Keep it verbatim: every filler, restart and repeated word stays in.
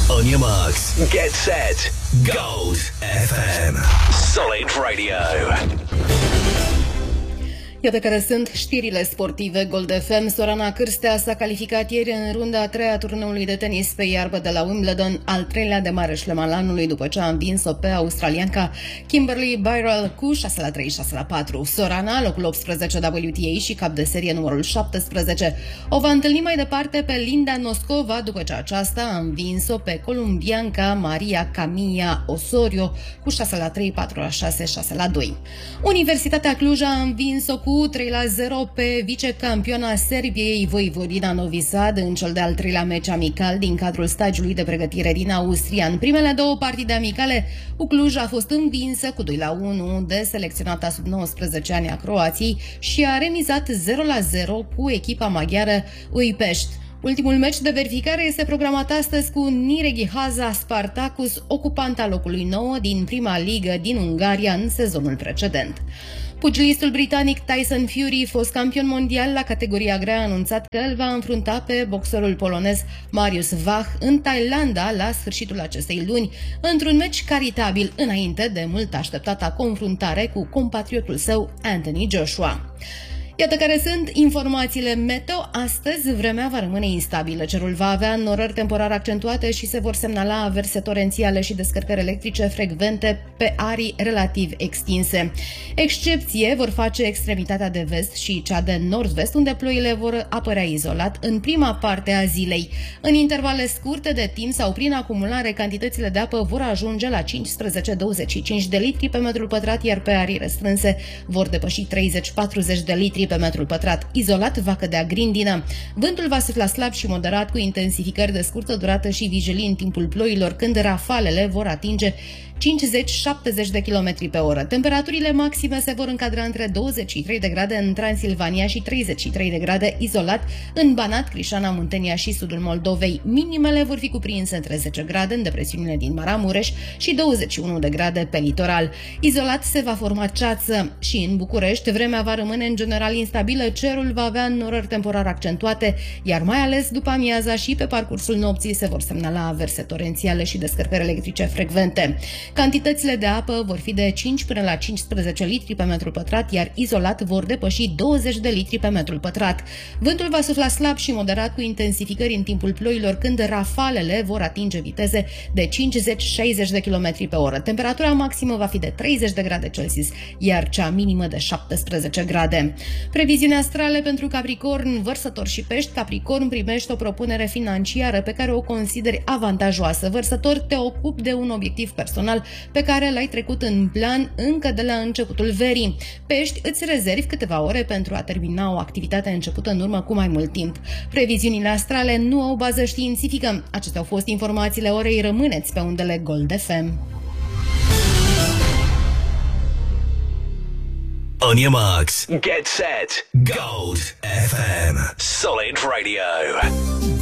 On your marks, get set, Gold F M. Solid Radio. Iată care sunt știrile sportive Gold F M. Sorana Cârstea s-a calificat ieri în runda a treia a turneului de tenis pe iarbă de la Wimbledon, al treilea de mare șlem al anului, după ce a învins-o pe australianca Kimberly Birrell cu șase la trei, șase la patru. Sorana, locul optsprezece W T A și cap de serie numărul șaptesprezece, o va întâlni mai departe pe Linda Noskova, după ce aceasta a învins-o pe columbianca Maria Camilla Osorio cu șase la trei, patru la șase, șase la doi. Universitatea Cluj a învins-o cu trei la zero pe vicecampiona Serbiei Voivodina Novi Sad în cel de-al treilea meci amical din cadrul stagiului de pregătire din Austria. În primele două partide amicale, U Cluj a fost învinsă cu doi la unu de selecționata sub nouăsprezece ani a Croației și a remizat zero la zero cu echipa maghiară Újpest. Ultimul meci de verificare este programat astăzi cu Nyíregyháza Spartacus, ocupanta locului nouă din prima ligă din Ungaria în sezonul precedent. Pugilistul britanic Tyson Fury, fost campion mondial la categoria grea, a anunțat că îl va înfrunta pe boxerul polonez Mariusz Wach în Thailanda la sfârșitul acestei luni, într-un meci caritabil înainte de mult așteptata confruntare cu compatriotul său Anthony Joshua. Iată care sunt informațiile meteo. Astăzi vremea va rămâne instabilă. Cerul va avea norări temporar accentuate și se vor semnala averse torențiale și descărcări electrice frecvente pe arii relativ extinse. Excepție vor face extremitatea de vest și cea de nord-vest, unde ploile vor apărea izolat în prima parte a zilei. În intervale scurte de timp sau prin acumulare, cantitățile de apă vor ajunge la cincisprezece - douăzeci și cinci de litri pe metrul pătrat, iar pe arii restrânse vor depăși treizeci - patruzeci de litri pe metrul pătrat. Izolat va cădea grindină. Vântul va sufla slab și moderat, cu intensificări de scurtă durată și vijelii în timpul ploilor, când rafalele vor atinge cincizeci - șaptezeci de kilometri pe oră. Temperaturile maxime se vor încadra între douăzeci și trei de grade în Transilvania și treizeci și trei de grade izolat în Banat, Crișana, Muntenia și sudul Moldovei. Minimele vor fi cuprinse între zece grade în depresiunile din Maramureș și douăzeci și unu de grade pe litoral. Izolat se va forma ceață și în București vremea va rămâne în general instabilă, cerul va avea norări temporar accentuate, iar mai ales după amiaza și pe parcursul nopții se vor semnala averse torențiale și descărcări electrice frecvente. Cantitățile de apă vor fi de cinci până la cincisprezece litri pe metru pătrat, iar izolat vor depăși douăzeci de litri pe metru pătrat. Vântul va sufla slab și moderat, cu intensificări în timpul ploilor, când rafalele vor atinge viteze de cincizeci - șaizeci de kilometri pe oră. Temperatura maximă va fi de treizeci de grade Celsius, iar cea minimă de șaptesprezece grade. Previziuni astrale pentru Capricorn, Vărsător și Pești. Capricorn, primești o propunere financiară pe care o consideri avantajoasă. Vărsător, te ocupi de un obiectiv personal pe care l-ai trecut în plan încă de la începutul verii. Pești, îți rezervi câteva ore pentru a termina o activitate începută în urmă cu mai mult timp. Previziunile astrale nu au bază științifică. Acestea au fost informațiile orei. Rămâneți pe undele Gold F M. On your marks, get set, Gold F M. Solid Radio.